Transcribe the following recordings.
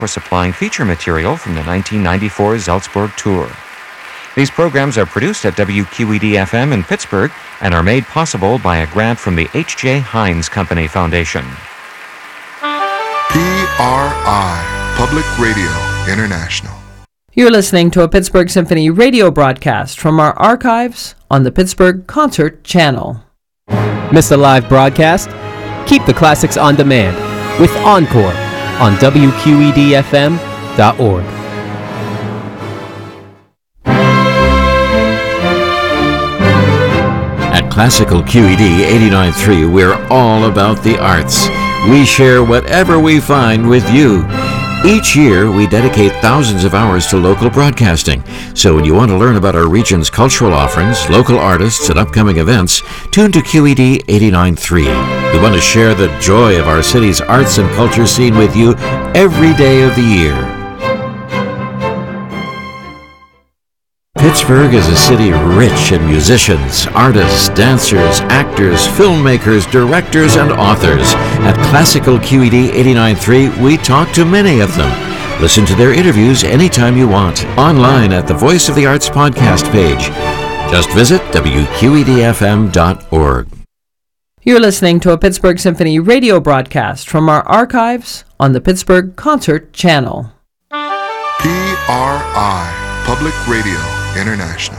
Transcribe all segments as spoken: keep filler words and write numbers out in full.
for supplying feature material from the nineteen ninety-four Salzburg tour. These programs are produced at W Q E D F M in Pittsburgh and are made possible by a grant from the H J. Heinz Company Foundation. P R I, Public Radio International. You're listening to a Pittsburgh Symphony radio broadcast from our archives on the Pittsburgh Concert Channel. Miss a live broadcast? Keep the classics on demand with Encore on W Q E D F M dot org. At Classical Q E D eighty-nine point three, we're all about the arts. We share whatever we find with you. Each year, we dedicate thousands of hours to local broadcasting. So when you want to learn about our region's cultural offerings, local artists, and upcoming events, tune to Q E D eighty-nine point three. We want to share the joy of our city's arts and culture scene with you every day of the year. Pittsburgh is a city rich in musicians, artists, dancers, actors, filmmakers, directors, and authors. At Classical Q E D eighty-nine point three, we talk to many of them. Listen to their interviews anytime you want, online at the Voice of the Arts podcast page. Just visit W Q E D F M dot org. You're listening to a Pittsburgh Symphony radio broadcast from our archives on the Pittsburgh Concert Channel. P R I, Public Radio International.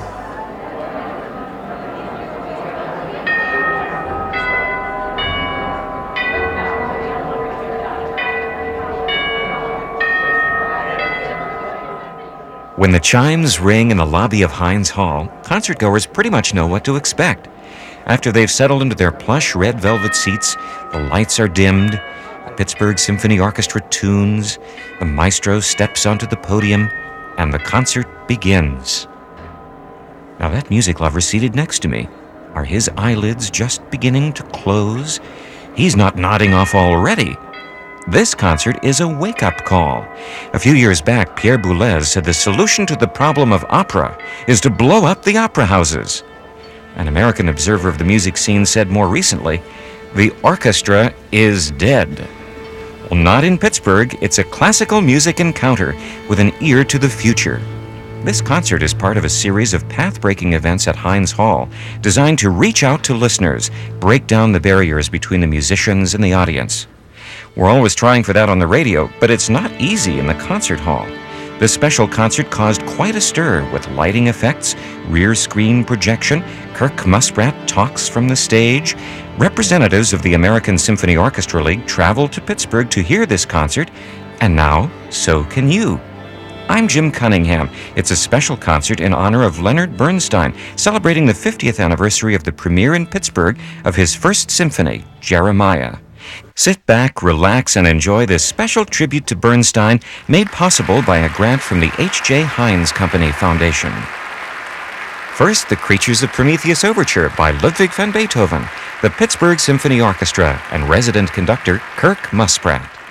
When the chimes ring in the lobby of Heinz Hall, concertgoers pretty much know what to expect. After they've settled into their plush red velvet seats, the lights are dimmed, the Pittsburgh Symphony Orchestra tunes, the maestro steps onto the podium, and the concert begins. Now that music lover seated next to me, are his eyelids just beginning to close? He's not nodding off already. This concert is a wake-up call. A few years back, Pierre Boulez said the solution to the problem of opera is to blow up the opera houses. An American observer of the music scene said more recently, the orchestra is dead. Well, not in Pittsburgh. It's a classical music encounter with an ear to the future. This concert is part of a series of path-breaking events at Heinz Hall designed to reach out to listeners, break down the barriers between the musicians and the audience. We're always trying for that on the radio, but it's not easy in the concert hall. This special concert caused quite a stir with lighting effects, rear screen projection, Kirk Musprat talks from the stage. Representatives of the American Symphony Orchestra League traveled to Pittsburgh to hear this concert, and now so can you. I'm Jim Cunningham. It's a special concert in honor of Leonard Bernstein, celebrating the fiftieth anniversary of the premiere in Pittsburgh of his first symphony, Jeremiah. Sit back, relax, and enjoy this special tribute to Bernstein made possible by a grant from the H J. Heinz Company Foundation. First, the Creatures of Prometheus Overture by Ludwig van Beethoven, the Pittsburgh Symphony Orchestra, and resident conductor Kirk Musprat.